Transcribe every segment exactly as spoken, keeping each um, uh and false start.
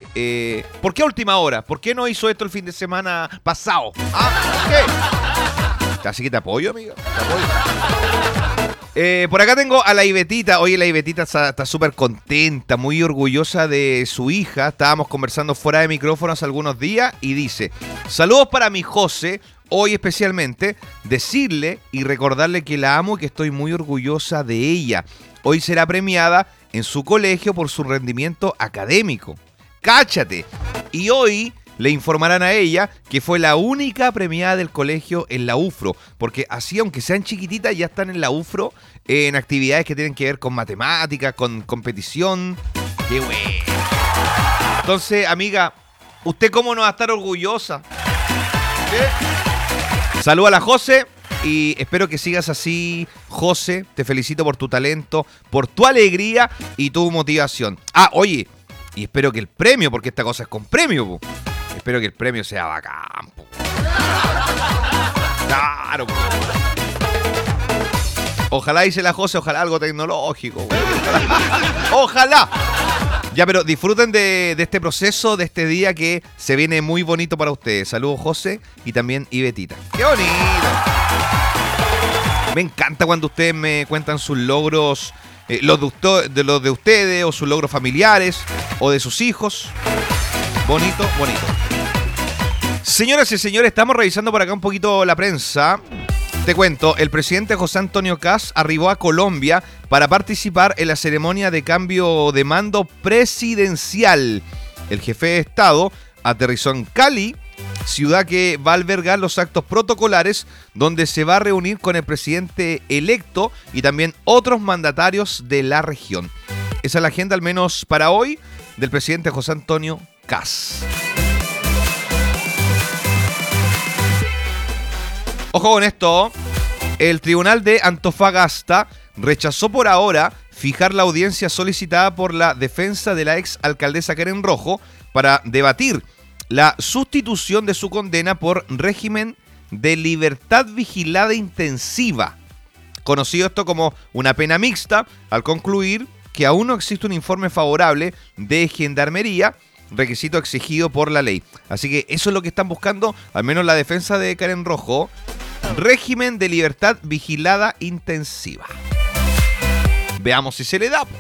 Eh, ¿Por qué a última hora? ¿Por qué no hizo esto el fin de semana pasado? ¿Ah? ¿Qué? Así que te apoyo, amigo. Te apoyo. Eh, por acá tengo a la Ivetita. Oye, la Ivetita está súper contenta, muy orgullosa de su hija. Estábamos conversando fuera de micrófonos algunos días y dice: saludos para mi José, hoy especialmente, decirle y recordarle que la amo y que estoy muy orgullosa de ella. Hoy será premiada en su colegio por su rendimiento académico. ¡Cáchate! Y hoy le informarán a ella que fue la única premiada del colegio en la U F R O, porque así, aunque sean chiquititas, ya están en la U F R O eh, en actividades que tienen que ver con matemáticas, con competición. ¡Qué bueno! Entonces, amiga, ¿usted cómo no va a estar orgullosa? ¿Qué? Saluda a la José y espero que sigas así, José. Te felicito por tu talento, por tu alegría y tu motivación. Ah, oye, y espero que el premio, porque esta cosa es con premio, po. Espero que el premio sea bacán, po. Claro, po. Ojalá, dice la José, ojalá algo tecnológico. Ojalá. Ojalá. Ya, pero disfruten de, de este proceso, de este día que se viene muy bonito para ustedes. Saludos, José, y también Ivetita. ¡Qué bonito! Me encanta cuando ustedes me cuentan sus logros, eh, los, de usted, de los de ustedes, o sus logros familiares, o de sus hijos. Bonito, bonito. Señoras y señores, estamos revisando por acá un poquito la prensa. Te cuento, el presidente José Antonio Kast arribó a Colombia para participar en la ceremonia de cambio de mando presidencial. El jefe de Estado aterrizó en Cali, ciudad que va a albergar los actos protocolares, donde se va a reunir con el presidente electo y también otros mandatarios de la región. Esa es la agenda, al menos para hoy, del presidente José Antonio Kast. Ojo con esto, el Tribunal de Antofagasta rechazó por ahora fijar la audiencia solicitada por la defensa de la ex alcaldesa Karen Rojo para debatir la sustitución de su condena por régimen de libertad vigilada intensiva, conocido esto como una pena mixta, al concluir que aún no existe un informe favorable de Gendarmería, requisito exigido por la ley. Así que eso es lo que están buscando, al menos la defensa de Karen Rojo. Régimen de libertad vigilada intensiva. Veamos si se le da.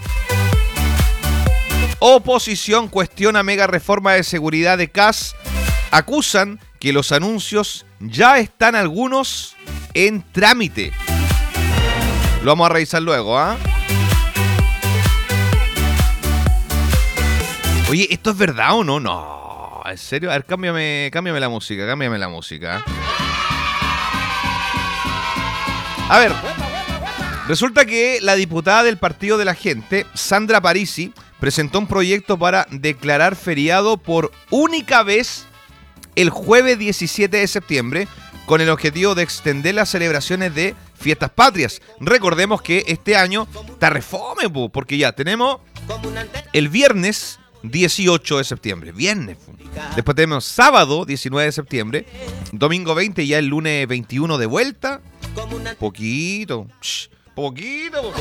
Oposición cuestiona mega reforma de seguridad de Kast. Acusan que los anuncios ya están algunos en trámite. Lo vamos a revisar luego, ¿ah? ¿eh? Oye, ¿esto es verdad o no? No, ¿en serio? A ver, cámbiame, cámbiame la música, cámbiame la música. A ver, resulta que la diputada del Partido de la Gente, Sandra Parisi, presentó un proyecto para declarar feriado por única vez el jueves diecisiete de septiembre, con el objetivo de extender las celebraciones de fiestas patrias. Recordemos que este año está refome, porque ya tenemos el viernes dieciocho de septiembre, viernes. Después tenemos sábado diecinueve de septiembre, domingo veinte y ya el lunes veintiuno de vuelta. Poquito, shh, poquito.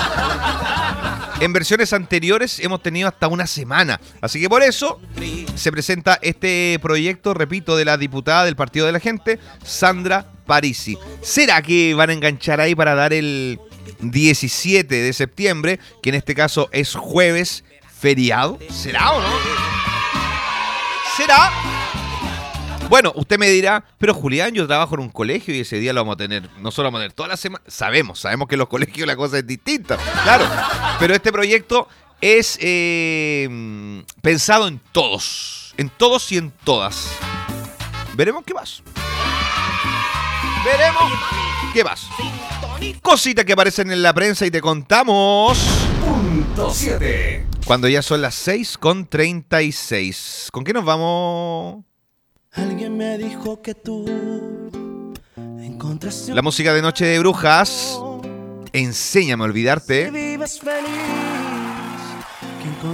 En versiones anteriores hemos tenido hasta una semana. Así que por eso se presenta este proyecto, repito, de la diputada del Partido de la Gente, Sandra Parisi. ¿Será que van a enganchar ahí para dar el diecisiete de septiembre, que en este caso es jueves, feriado? ¿Será o no? ¿Será? Bueno, usted me dirá, pero Julián, yo trabajo en un colegio y ese día lo vamos a tener, no solo vamos a tener toda la semana, sabemos, sabemos que en los colegios la cosa es distinta, claro, pero este proyecto es eh, pensado en todos, en todos y en todas. Veremos qué pasa. Veremos qué pasa. Cositas que aparecen en la prensa y te contamos. Punto siete. Cuando ya son las seis con treinta y seis. ¿Con qué nos vamos? Alguien me dijo que tú encontraste La música de Noche de Brujas. Enséñame a olvidarte. vives feliz.